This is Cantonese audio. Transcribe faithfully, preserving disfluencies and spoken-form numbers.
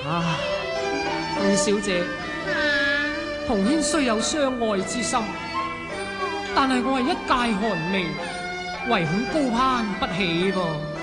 啊，五小姐，紅軒雖有相愛之心，但係我係一介寒微，唯恐高攀不起噃。